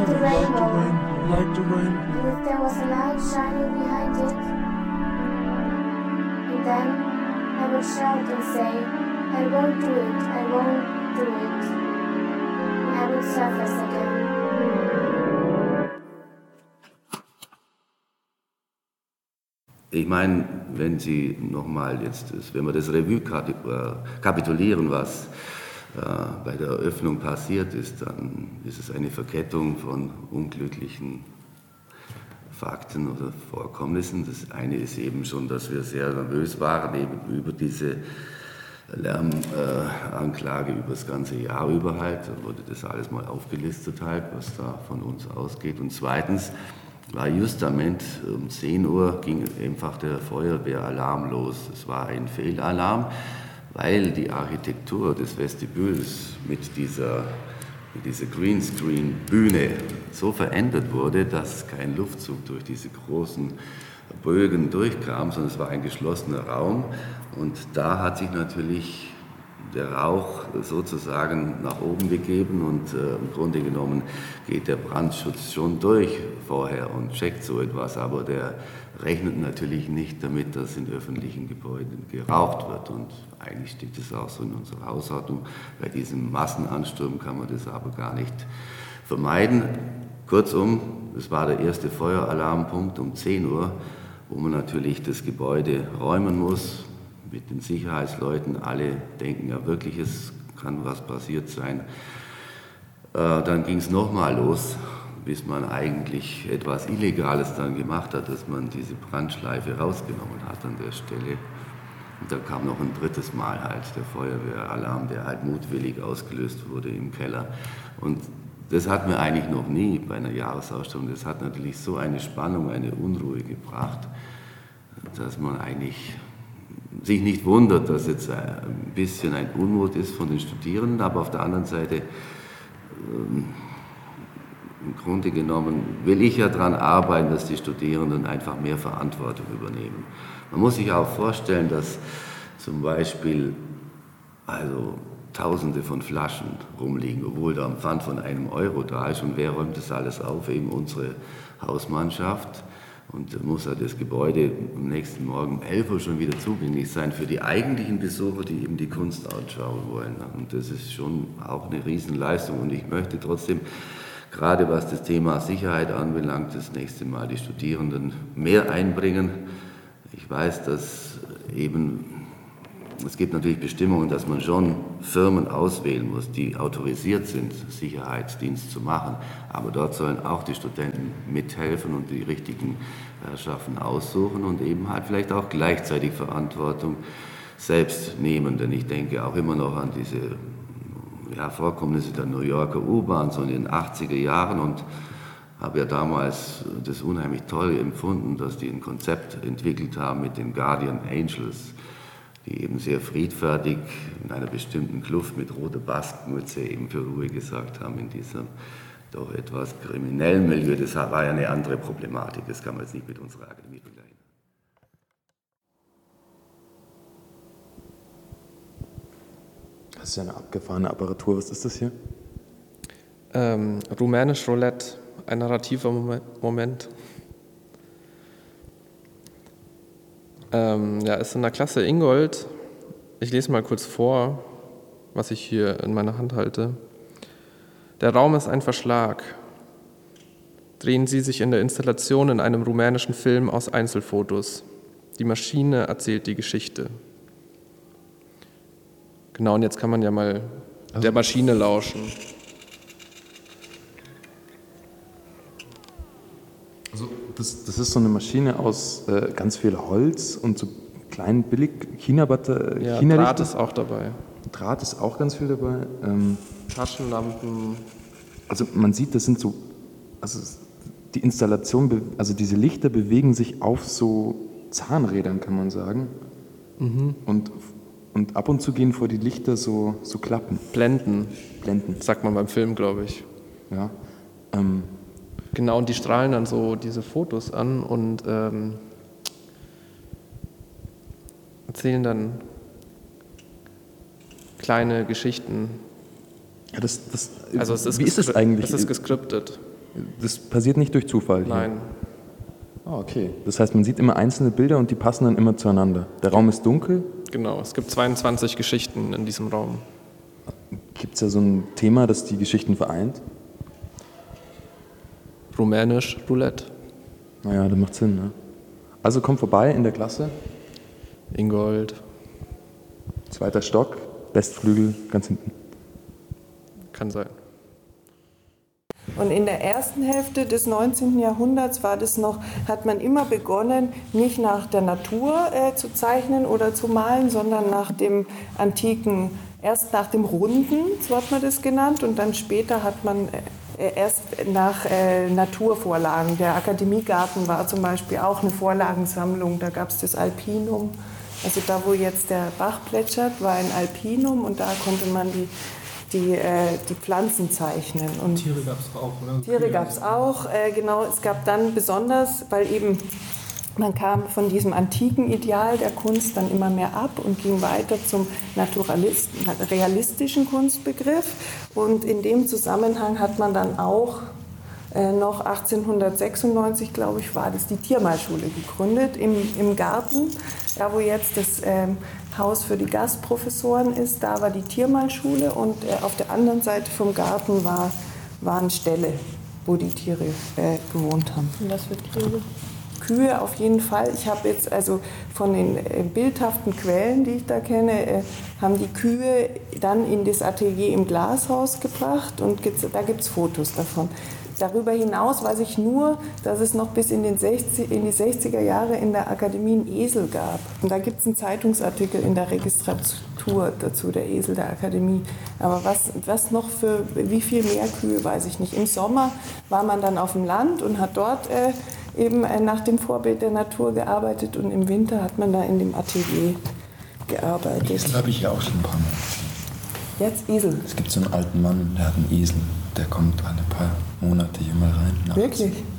the rainbow. like the rain. And if there was a light shining behind it, and then I would shout and say, I won't do it, I won't do it. And I would surface again. Ich meine, wenn Sie nochmal jetzt, wenn wir das Revue kapitulieren, was bei der Eröffnung passiert ist, dann ist es eine Verkettung von unglücklichen Fakten oder Vorkommnissen. Das eine ist eben schon, dass wir sehr nervös waren eben über diese Lärmanklage über das ganze Jahr über halt. Da wurde das alles mal aufgelistet halt, was da von uns ausgeht. Und zweitens war justament um 10 Uhr ging einfach der Feuerwehralarm los. Es war ein Fehlalarm, weil die Architektur des Vestibüls mit dieser Greenscreen-Bühne so verändert wurde, dass kein Luftzug durch diese großen Bögen durchkam, sondern es war ein geschlossener Raum. Und da hat sich natürlich der Rauch sozusagen nach oben gegeben und im Grunde genommen geht der Brandschutz schon durch vorher und checkt so etwas, aber der rechnet natürlich nicht damit, dass in öffentlichen Gebäuden geraucht wird und eigentlich steht es auch so in unserer Hausordnung. Bei diesem Massenansturm kann man das aber gar nicht vermeiden. Kurzum, es war der erste Feueralarmpunkt um 10 Uhr, wo man natürlich das Gebäude räumen muss, mit den Sicherheitsleuten, alle denken ja wirklich, es kann was passiert sein. Dann ging es nochmal los, bis man eigentlich etwas Illegales dann gemacht hat, dass man diese Brandschleife rausgenommen hat an der Stelle. Und da kam noch ein drittes Mal halt der Feuerwehralarm, der halt mutwillig ausgelöst wurde im Keller. Und das hat mir eigentlich noch nie bei einer Jahresausstellung, das hat natürlich so eine Spannung, eine Unruhe gebracht, dass man eigentlich sich nicht wundert, dass jetzt ein bisschen ein Unmut ist von den Studierenden, aber auf der anderen Seite, im Grunde genommen, will ich ja daran arbeiten, dass die Studierenden einfach mehr Verantwortung übernehmen. Man muss sich auch vorstellen, dass zum Beispiel Tausende von Flaschen rumliegen, obwohl da ein Pfand von €1 da ist. Und wer räumt das alles auf? Eben unsere Hausmannschaft. Und muss ja das Gebäude am nächsten Morgen um 11 Uhr schon wieder zugänglich sein für die eigentlichen Besucher, die eben die Kunst anschauen wollen. Und das ist schon auch eine Riesenleistung. Und ich möchte trotzdem, gerade was das Thema Sicherheit anbelangt, das nächste Mal die Studierenden mehr einbringen. Ich weiß, dass es gibt natürlich Bestimmungen, dass man schon Firmen auswählen muss, die autorisiert sind, Sicherheitsdienst zu machen. Aber dort sollen auch die Studenten mithelfen und die richtigen Herrschaften aussuchen und eben halt vielleicht auch gleichzeitig Verantwortung selbst nehmen. Denn ich denke auch immer noch an diese Vorkommnisse der New Yorker U-Bahn, so in den 80er Jahren und habe ja damals das unheimlich toll empfunden, dass die ein Konzept entwickelt haben mit den Guardian Angels, die eben sehr friedfertig in einer bestimmten Kluft mit roter Baskenmütze eben für Ruhe gesorgt haben in diesem doch etwas kriminellen Milieu. Das war ja eine andere Problematik, das kann man jetzt nicht mit unserer Akademie vergleichen. Das ist ja eine abgefahrene Apparatur. Was ist das hier? Rumänisch Roulette, ein narrativer Moment. Ist in der Klasse Ingold. Ich lese mal kurz vor, was ich hier in meiner Hand halte. Der Raum ist ein Verschlag. Drehen Sie sich in der Installation in einem rumänischen Film aus Einzelfotos. Die Maschine erzählt die Geschichte. Genau, und jetzt kann man ja mal der Maschine lauschen. Also das ist so eine Maschine aus ganz viel Holz und so kleinen billig China-Batterien. Ja, Draht ist auch dabei. Draht ist auch ganz viel dabei. Taschenlampen. Also man sieht, das sind so, also die Installation, also diese Lichter bewegen sich auf so Zahnrädern, kann man sagen. Mhm. Und ab und zu gehen vor die Lichter so Klappen. Blenden. Blenden. Sagt man beim Film, glaube ich. Ja. Genau, und die strahlen dann so diese Fotos an und erzählen dann kleine Geschichten. Ja, Also wie ist es eigentlich? Es ist geskriptet. Das passiert nicht durch Zufall hier? Nein. Ah, okay. Das heißt, man sieht immer einzelne Bilder und die passen dann immer zueinander. Der Raum ist dunkel. Genau, es gibt 22 Geschichten in diesem Raum. Gibt es da so ein Thema, das die Geschichten vereint? Rumänisch, Roulette. Naja, das macht Sinn, ne? Also kommt vorbei in der Klasse. Ingold. 2. Stock, Westflügel, ganz hinten. Kann sein. Und in der ersten Hälfte des 19. Jahrhunderts hat man immer begonnen, nicht nach der Natur zu zeichnen oder zu malen, sondern nach dem antiken, erst nach dem Runden, so hat man das genannt, und dann später hat man erst nach Naturvorlagen. Der Akademiegarten war zum Beispiel auch eine Vorlagensammlung, da gab es das Alpinum. Also da, wo jetzt der Bach plätschert, war ein Alpinum und da konnte man die Pflanzen zeichnen. Und Tiere gab es auch, oder? Tiere gab es auch, genau. Es gab dann besonders, weil eben man kam von diesem antiken Ideal der Kunst dann immer mehr ab und ging weiter zum realistischen Kunstbegriff. Und in dem Zusammenhang hat man dann auch noch 1896, glaube ich, war das, die Tiermalschule gegründet im Garten, da wo jetzt das Haus für die Gastprofessoren ist, da war die Tiermalschule und auf der anderen Seite vom Garten waren Ställe, wo die Tiere gewohnt haben. Und was für Tiere? Kühe auf jeden Fall. Ich habe jetzt also von den bildhaften Quellen, die ich da kenne, haben die Kühe dann in das Atelier im Glashaus gebracht und da gibt es Fotos davon. Darüber hinaus weiß ich nur, dass es noch bis in die 60er Jahre in der Akademie einen Esel gab. Und da gibt es einen Zeitungsartikel in der Registratur dazu, der Esel der Akademie. Aber was noch für wie viel mehr Kühe, weiß ich nicht. Im Sommer war man dann auf dem Land und hat dort eben nach dem Vorbild der Natur gearbeitet und im Winter hat man da in dem Atelier gearbeitet. Esel habe ich ja auch schon ein paar Mal gesehen. Jetzt Esel. Es gibt so einen alten Mann, der hat einen Esel. Der kommt alle paar Monate hier mal rein. Nachts. Wirklich?